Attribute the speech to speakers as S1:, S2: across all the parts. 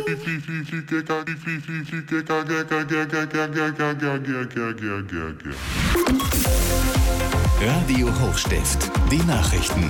S1: Radio Hochstift, die Nachrichten.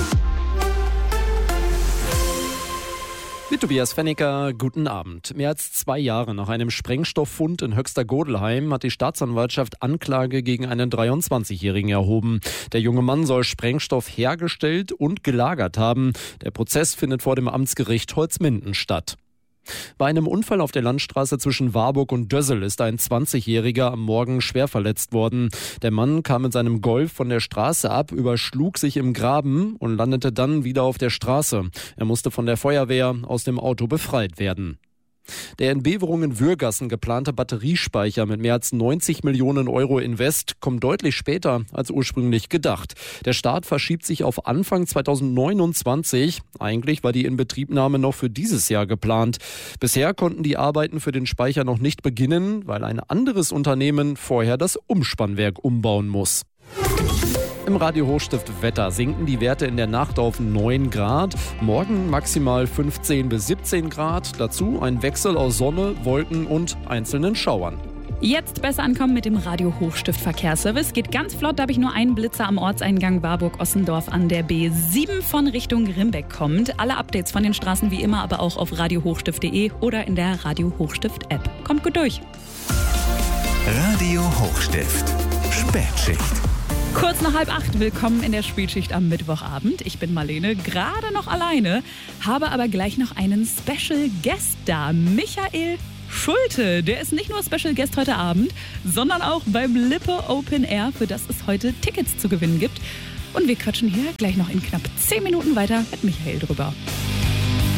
S2: Mit Tobias Fennicker, guten Abend. Mehr als 2 Jahre nach einem Sprengstofffund in Höxter-Godelheim hat die Staatsanwaltschaft Anklage gegen einen 23-Jährigen erhoben. Der junge Mann soll Sprengstoff hergestellt und gelagert haben. Der Prozess findet vor dem Amtsgericht Holzminden statt. Bei einem Unfall auf der Landstraße zwischen Warburg und Dössel ist ein 20-Jähriger am Morgen schwer verletzt worden. Der Mann kam mit seinem Golf von der Straße ab, überschlug sich im Graben und landete dann wieder auf der Straße. Er musste von der Feuerwehr aus dem Auto befreit werden. Der in Beverungen-Würgassen geplante Batteriespeicher mit mehr als 90 Millionen Euro Invest kommt deutlich später als ursprünglich gedacht. Der Start verschiebt sich auf Anfang 2029. Eigentlich war die Inbetriebnahme noch für dieses Jahr geplant. Bisher konnten die Arbeiten für den Speicher noch nicht beginnen, weil ein anderes Unternehmen vorher das Umspannwerk umbauen muss. Im Radio Hochstift Wetter sinken die Werte in der Nacht auf 9 Grad, morgen maximal 15 bis 17 Grad, dazu ein Wechsel aus Sonne, Wolken und einzelnen Schauern.
S3: Jetzt besser ankommen mit dem Radio Hochstift Verkehrsservice. Geht ganz flott, da habe ich nur einen Blitzer am Ortseingang Warburg-Ossendorf an der B7 von Richtung Grimbeck kommt. Alle Updates von den Straßen wie immer aber auch auf radiohochstift.de oder in der Radio Hochstift App. Kommt gut durch.
S1: Radio Hochstift, Spätschicht.
S3: Kurz nach 7:30, willkommen in der Spätschicht am Mittwochabend. Ich bin Marlene, gerade noch alleine, habe aber gleich noch einen Special Guest da. Michael Schulte, der ist nicht nur Special Guest heute Abend, sondern auch beim Lippe Open Air, für das es heute Tickets zu gewinnen gibt. Und wir quatschen hier gleich noch in knapp 10 Minuten weiter mit Michael drüber.